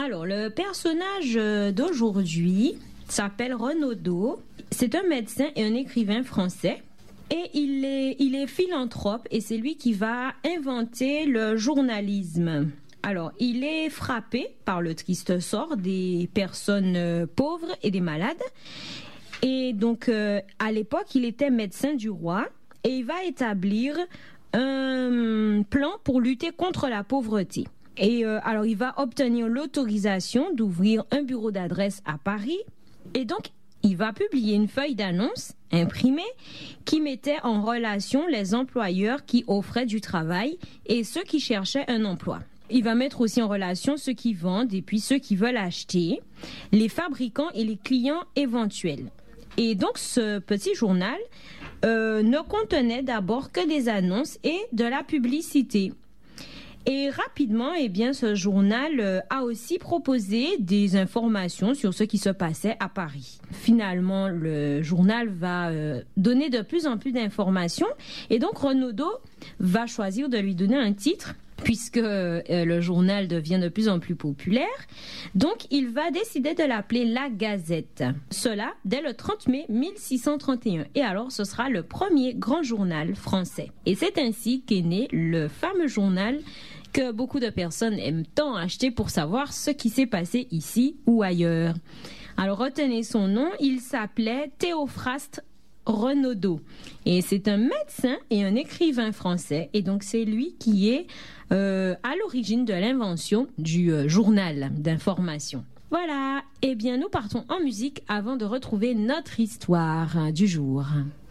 Alors, le personnage d'aujourd'hui s'appelle Renaudot. C'est un médecin et un écrivain français. Et il est philanthrope et c'est lui qui va inventer le journalisme. Alors, il est frappé par le triste sort des personnes pauvres et des malades. Et donc, à l'époque, il était médecin du roi et il va établir un plan pour lutter contre la pauvreté. Et alors, il va obtenir l'autorisation d'ouvrir un bureau d'adresse à Paris. Et donc, il va publier une feuille d'annonce imprimée qui mettait en relation les employeurs qui offraient du travail et ceux qui cherchaient un emploi. Il va mettre aussi en relation ceux qui vendent et puis ceux qui veulent acheter, les fabricants et les clients éventuels. Et donc, ce petit journal ne contenait d'abord que des annonces et de la publicité. Et rapidement, eh bien, ce journal a aussi proposé des informations sur ce qui se passait à Paris. Finalement, le journal va donner de plus en plus d'informations et donc Renaudot va choisir de lui donner un titre puisque le journal devient de plus en plus populaire. Donc, il va décider de l'appeler La Gazette. Cela dès le 30 mai 1631. Et alors, ce sera le premier grand journal français. Et c'est ainsi qu'est né le fameux journal que beaucoup de personnes aiment tant acheter pour savoir ce qui s'est passé ici ou ailleurs. Alors, retenez son nom, il s'appelait Théophraste Renaudot. Et c'est un médecin et un écrivain français. Et donc, c'est lui qui est à l'origine de l'invention du journal d'information. Voilà, eh bien, nous partons en musique avant de retrouver notre histoire du jour.